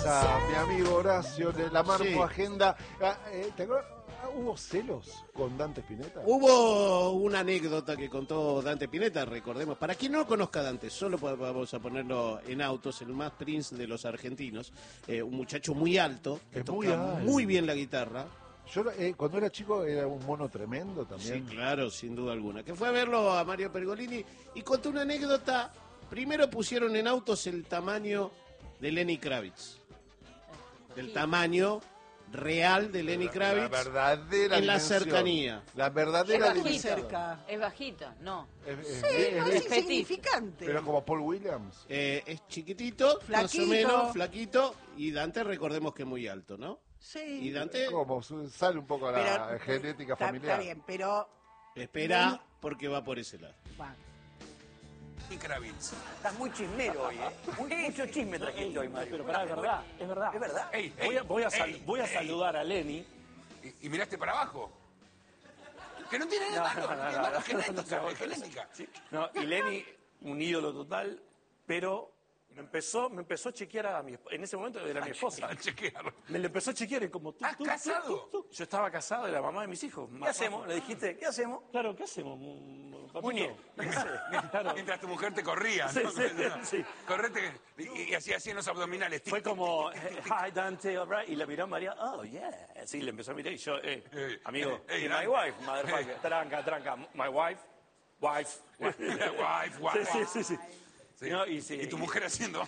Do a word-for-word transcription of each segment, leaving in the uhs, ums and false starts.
a mi amigo Horacio de la Marco Sí. Agenda. Ah, eh, ¿te acuerdas? Ah, ¿Hubo celos con Dante Spinetta? Hubo una anécdota que contó Dante Spinetta, recordemos. Para quien no conozca a Dante, solo vamos a ponerlo en autos, el más prince de los argentinos. Eh, un muchacho muy alto, que Es toca muy muy, alto. bien la guitarra. Yo eh, cuando era chico era un mono tremendo Sí, también. claro, sin duda alguna. Que fue a verlo a Mario Pergolini y contó una anécdota. Primero pusieron en autos el tamaño de Lenny Kravitz. El tamaño real de Lenny La Kravitz verdadera en la dimensión. cercanía. La verdadera Es dimensión. cerca. Es bajito, no. Es, es- Sí, es- no es- es insignificante. pero como Paul Williams. Eh, es chiquitito, más Flaquito. o menos, flaquito, y Dante recordemos que es muy alto, ¿no? Sí. Y Dante Como su- sale un poco la Pero- genética está, familiar. está bien, pero... espera porque va por ese lado. va. Y Kravitz. Estás muy chismero hoy, ¿eh? Muy- mucho chisme trajiste hoy, Mario. Pero pará, es verdad, es verdad. Es verdad. Ey, Voy a, voy a, sal- ey, voy a ey. saludar a Lenny. ¿Y, y miraste para abajo? Que no tiene nada malo, no, tiene nada, genética, es genética. Sí. No, y Lenny, un ídolo total, pero me empezó, me empezó a chequear a mi esposa. En ese momento era mi esposa. A chequear. Me lo empezó a chequear y como tú. ¿Estás tú, tú, casado? tú, tú. Yo estaba casado, era mamá de mis hijos. ¿Qué hacemos? Le dijiste, ¿qué hacemos? Claro, ¿qué hacemos? mm, papito? Muñe. No sé, claro. Mientras tu mujer te corría, Sí, ¿no? sí, sí. Correte y, y así así en los abdominales. Fue como, hi Dante, all right. Y la miró María, oh yeah. Sí, le empezó a mirar y yo, eh, Eh, amigo, eh, Y eh, my wife, motherfucker. tranca, tranca, my wife, wife. Wife, wife, Sí, sí, sí, sí. Sí. No, y, sí, Y tu y- mujer haciendo.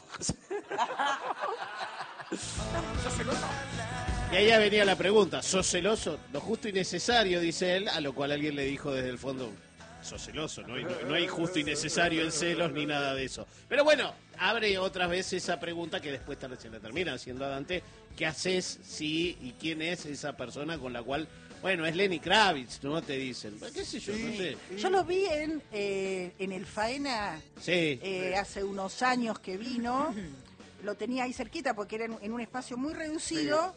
¿Sos celoso? Y ahí ya venía la pregunta, ¿sos celoso? Lo justo y necesario, dice él, a lo cual alguien le dijo desde el fondo, sos celoso, no hay, no, no hay justo y necesario en celos ni nada de eso. Pero bueno, abre otra vez esa pregunta que después tal vez se la termina haciendo a Dante, ¿qué haces si y quién es esa persona con la cual, bueno, es Lenny Kravitz, ¿no? Te dicen, ¿qué sé yo? No sé. Yo lo vi en, eh, en el Faena Sí, eh, hace unos años que vino. Lo tenía ahí cerquita porque era en, en un espacio muy reducido.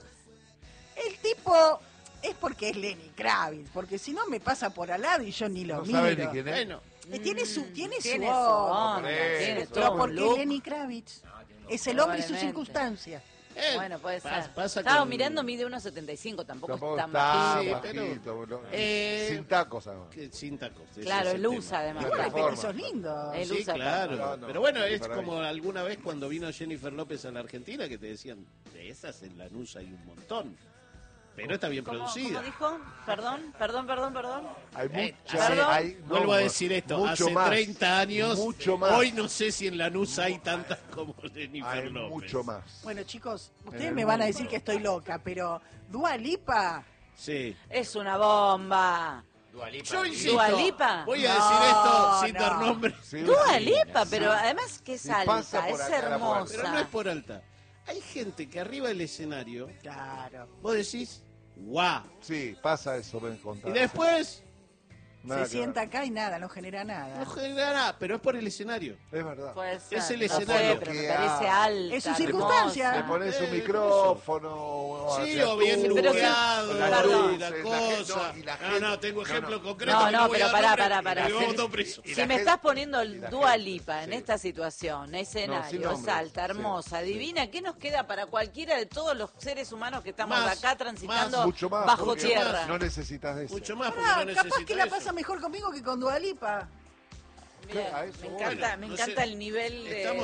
El tipo es porque es Lenny Kravitz, porque si no me pasa por al lado y yo ni lo No miro. sabe ni quién es. bueno, Eh, tiene su, tiene Tiene su su onda. onda, Hombre, tiene pero todo Pero un porque look. es Lenny Kravitz. Es el hombre y sus Probablemente. circunstancias. eh, Bueno, puede pas- ser. pasa Estaba con- mirando, mide uno setenta y cinco, tampoco, Tampoco es tan está bajito. Sí, bajito, pero- boludo. Eh, Sin tacos, además. que- sin tacos. ese Claro, es él el usa tema. además. Igual hay Plataforma. petizos lindos. Él Sí, usa claro. No, no, Pero bueno, qué es maravilla. como alguna vez cuando vino Jennifer López a la Argentina que te decían, de esas en Lanús hay un montón. Pero está bien ¿Cómo, producida. ¿Cómo dijo? Perdón, perdón, perdón, perdón. Hay Eh, mucha, perdón. hay- no, Vuelvo a decir esto, mucho hace más, treinta años, mucho más. hoy no sé si en Lanús hay tantas como Jennifer Hay López. mucho más. Bueno, chicos, ustedes En el me van a mundo. decir que estoy loca, pero Dua Lipa, Sí. Es una bomba. Yo insisto, ¿Dua Lipa? voy a No, decir esto sin no. dar nombre, Sí, Dua sí. Lipa, pero además que es Sí, pasa alta, por es acá la hermosa. pero no es por alta. Hay gente que arriba del escenario, claro. vos decís, guau. Sí, pasa eso, me contaba. Y después, Nada Se que sienta acá y nada, no genera nada. no genera nada, pero es por el escenario. ver. Es verdad. Puede ser. Es el no sé, escenario pero me que parece ha- alta. Es su hermosa. circunstancia. Le pones un Eh, micrófono. o Sí, hacia o bien tú, pero sí, luqueado, la perdón. luz, la la cosa. gente- no, y la No, gente- no, tengo no, ejemplo no. concreto. No, que no, voy a pero dar pará, nombre, pará, y pará. me vamos Si- todos presos. y Si la me gente- estás poniendo y la Dua gente, Lipa en sí. esta situación, escenario, nombres, alta, sí, hermosa, sí. divina, ¿qué nos queda para cualquiera de todos los seres humanos que estamos Más, acá transitando más, Mucho más. bajo porque tierra? No necesitas de eso. Mucho más porque Pará, no capaz necesita que la eso. pasa mejor conmigo que con Dua Lipa. Mirá, A eso me voy. encanta, Bueno, me no encanta sé. el nivel de... Estamos